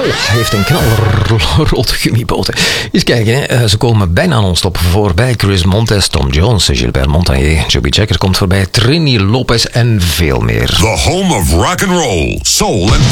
Hij heeft een knalrood gummiboten. Eens kijken, hè. Ze komen bijna non-stop voorbij. Chris Montes, Tom Jones, Gilbert Montagnier, Joby Checker komt voorbij, Trini Lopez en veel meer. The home of rock and roll, soul and